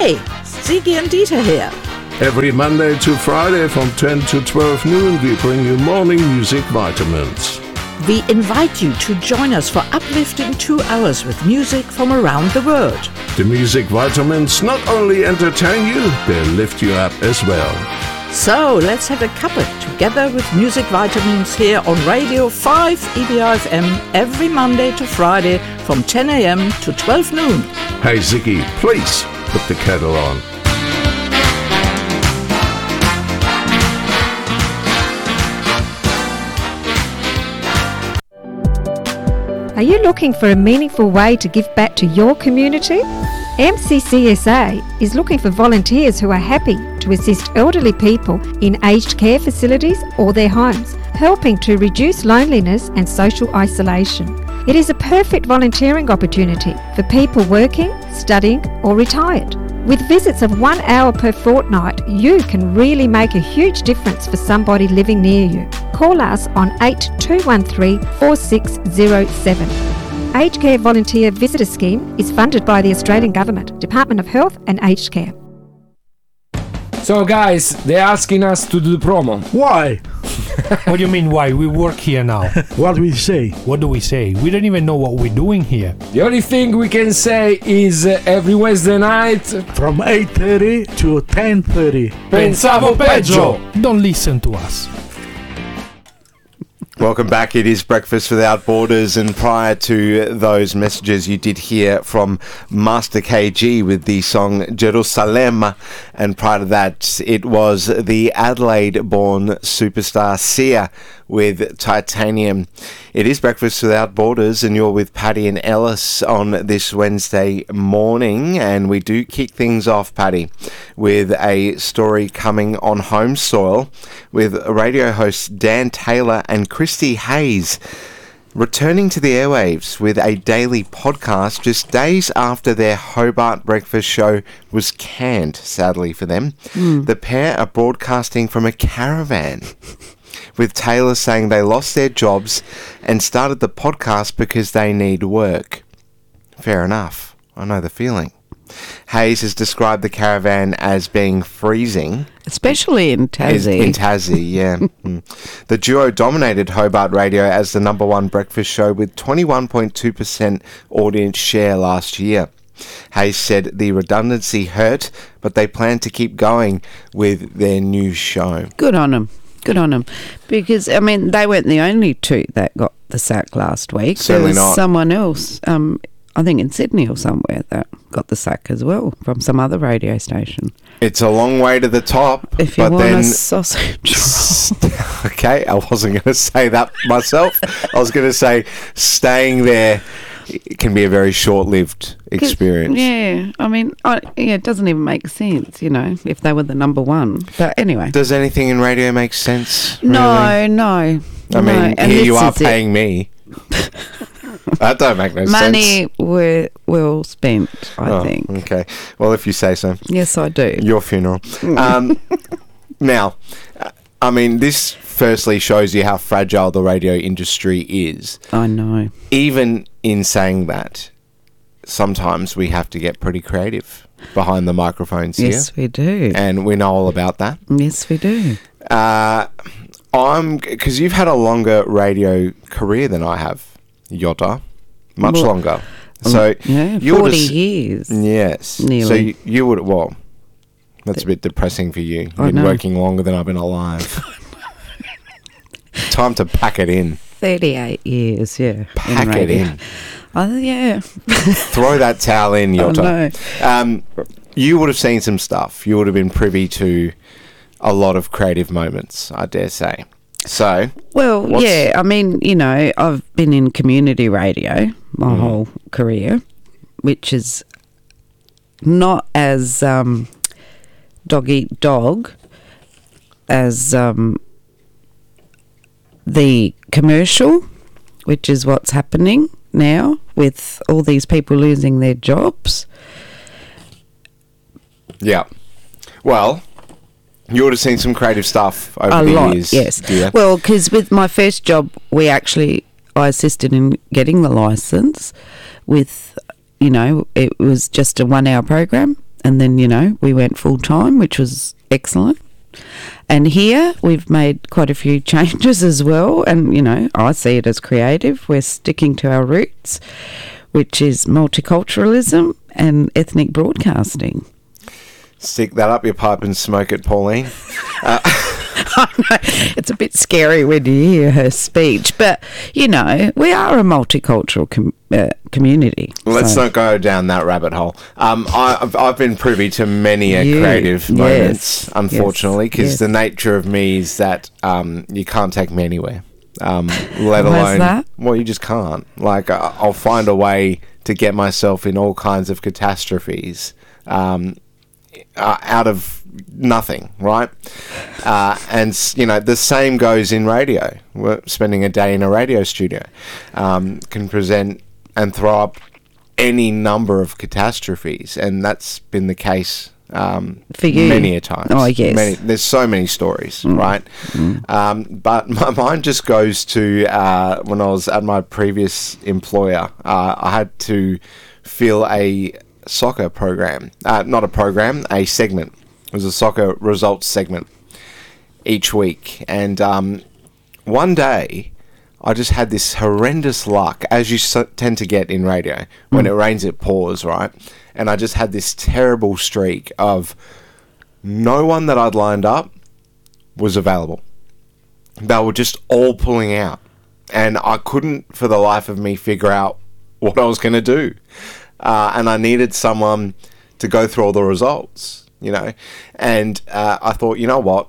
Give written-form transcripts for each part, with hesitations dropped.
Hey, Ziggy and Dieter here. Every Monday to Friday from 10 to 12 noon, we bring you morning music vitamins. We invite you to join us for uplifting 2 hours with music from around the world. The music vitamins not only entertain you, they lift you up as well. So let's have a cuppa together with music vitamins here on Radio 5 EBIFM every Monday to Friday from 10 a.m. to 12 noon. Hey Ziggy, please put the kettle on. Are you looking for a meaningful way to give back to your community? MCCSA is looking for volunteers who are happy to assist elderly people in aged care facilities or their homes, helping to reduce loneliness and social isolation. It is a perfect volunteering opportunity for people working, studying or retired. With visits of 1 hour per fortnight, you can really make a huge difference for somebody living near you. Call us on 8213 4607. Aged Care Volunteer Visitor Scheme is funded by the Australian Government, Department of Health and Aged Care. So guys, they're asking us to do the promo. Why? What do you mean why? We work here now. What do we say? What do we say? We don't even know what we're doing here. The only thing we can say is every Wednesday night From 8:30 to 10:30. Pensavo peggio. Don't listen to us. Welcome back. It is Breakfast Without Borders, and prior to those messages you did hear from Master KG with the song Jerusalem, and prior to that it was the Adelaide-born superstar Sia with Titanium. It is Breakfast Without Borders, and you're with Paddy and Ellis on this Wednesday morning, and we do kick things off, Paddy, with a story coming on home soil with radio hosts Dan Taylor and Christy Hayes returning to the airwaves with a daily podcast just days after their Hobart breakfast show was canned, sadly for them. The pair are broadcasting from a caravan, with Taylor saying they lost their jobs and started the podcast because they need work. Fair enough. I know the feeling. Hayes has described the caravan as being freezing. Especially in Tassie. In Tassie, yeah. The duo dominated Hobart Radio as the number one breakfast show with 21.2% audience share last year. Hayes said the redundancy hurt, but they plan to keep going with their new show. Good on them. Good on them. Because, I mean, they weren't the only two that got the sack last week. Certainly there was not. someone else, I think in Sydney or somewhere, that got the sack as well from some other radio station. It's a long way to the top. If you but want then a sausage roll. Okay, I wasn't going to say that myself. I was going to say staying there can be a very short-lived experience. Yeah, I mean, it doesn't even make sense, you know, if they were the number one. But anyway. Does anything in radio make sense? No. I mean, And here this you are is it. paying me. That don't make no sense. Money well spent, I think. Okay. Well, if you say so. Yes, I do. Your funeral. Now, I mean, this firstly shows you how fragile the radio industry is. I know. Even in saying that, sometimes we have to get pretty creative behind the microphones here. Yes, we do. And we know all about that. Yes, we do. Because you've had a longer radio career than I have, Yotta. Much longer. So yeah, you 40 years. Yes. Nearly. So you would, well, that's a bit depressing for you. You've been working longer than I've been alive. Time to pack it in. 38 years, yeah. Pack it in. Oh, yeah. Throw that towel in, Yotta. Oh, You would have seen some stuff. You would have been privy to a lot of creative moments, I dare say. So, well, yeah, I mean, you know, I've been in community radio my whole career, which is not as dog eat dog as the commercial, which is what's happening now with all these people losing their jobs. yeah. Well, you would have seen some creative stuff over the years. Yes. dear. Well, because with my first job, I assisted in getting the license with, you know, it was just a 1 hour program and then, we went full time, which was excellent. And here we've made quite a few changes as well. And, I see it as creative. We're sticking to our roots, which is multiculturalism and ethnic broadcasting. Stick that up your pipe and smoke it, Pauline. I know, it's a bit scary when you hear her speech, but we are a multicultural community. Let's not go down that rabbit hole. I've been privy to many creative moments, unfortunately, because the nature of me is that you can't take me anywhere. Let alone that? Well, you just can't. Like, I'll find a way to get myself in all kinds of catastrophes out of nothing, right? And the same goes in radio. We're spending a day in a radio studio, can present and throw up any number of catastrophes, and that's been the case for you many a times. Oh yes, there's so many stories, right? But my mind just goes to when I was at my previous employer. I had to fill a soccer program, not a program, a segment. It was a soccer results segment each week, and one day I just had this horrendous luck, as you tend to get in radio. When it rains it pours, right? And I just had this terrible streak of no one that I'd lined up was available. They were just all pulling out, and I couldn't for the life of me figure out what I was going to do. And I needed someone to go through all the results, and I thought, you know what,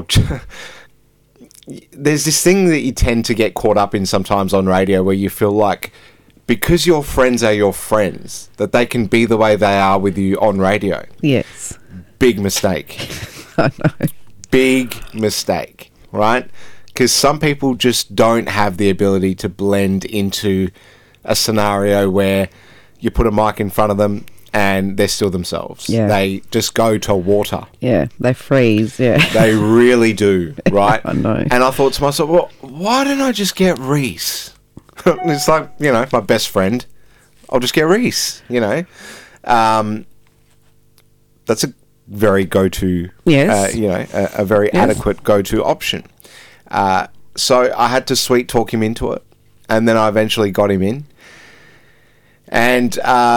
there's this thing that you tend to get caught up in sometimes on radio where you feel like because your friends are your friends, that they can be the way they are with you on radio. Yes. Big mistake. I know. Big mistake, right? Because some people just don't have the ability to blend into a scenario where you put a mic in front of them and they're still themselves. Yeah. They just go to water. Yeah, they freeze, yeah. They really do, right? I know. And I thought to myself, well, why don't I just get Reese? It's like, my best friend. I'll just get Reese, That's a very go-to, yes. A very adequate go-to option. So I had to sweet talk him into it. And then I eventually got him in. And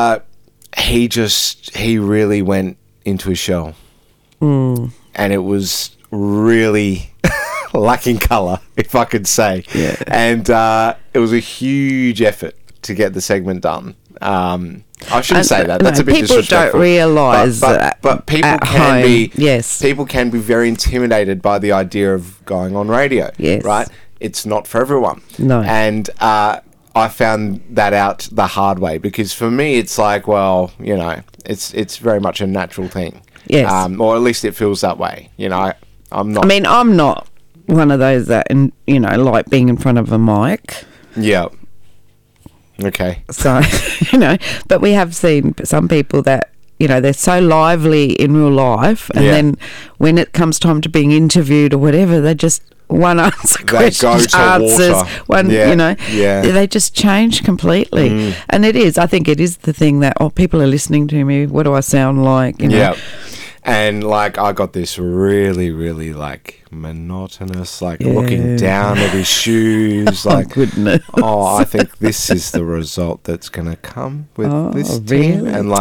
he really went into his shell. And it was really lacking colour, if I could say. Yeah. And it was a huge effort to get the segment done. I shouldn't say that. That's a bit people disrespectful. Don't realise that. But people at can home, be. Yes. People can be very intimidated by the idea of going on radio. Yes. Right. It's not for everyone. No. And I found that out the hard way, because for me it's like, well, it's very much a natural thing. Yes. Or at least it feels that way. I'm not. I mean, I'm not one of those that, like being in front of a mic. Yeah. Okay. So, but we have seen some people that, they're so lively in real life, and then when it comes time to being interviewed or whatever, they just one answer questions, answers water. One, they just change completely. And I think it is the thing that, people are listening to me. What do I sound like? Yeah. And I got this really, really monotonous, looking down at his shoes. Oh, goodness. I think this is the result that's going to come with this team. Really? And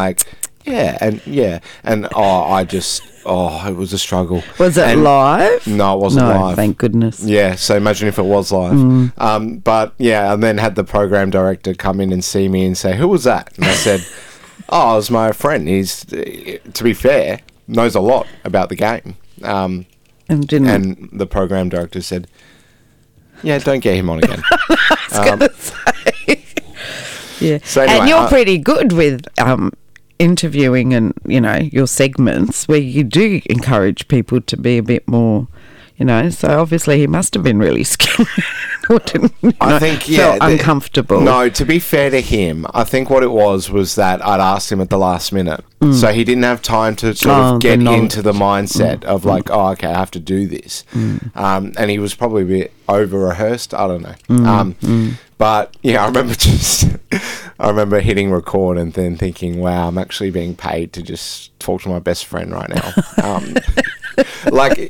and it was a struggle. Was it live? No, it wasn't live. Thank goodness. Yeah, so imagine if it was live. But yeah, and then had the program director come in and see me and say, "Who was that?" And I said, it was my friend. He's, to be fair, knows a lot about the game. And the program director said, "Yeah, don't get him on again." I was going to say. Yeah. So anyway, and you're pretty good with interviewing and, your segments where you do encourage people to be a bit more, You know, so obviously he must have been really scared. I think, felt uncomfortable. No, to be fair to him, I think what it was that I'd asked him at the last minute. So he didn't have time to sort of get into the mindset of like, oh, okay, I have to do this. And he was probably a bit over-rehearsed. I don't know. But, yeah, I remember hitting record and then thinking, wow, I'm actually being paid to just talk to my best friend right now. Like,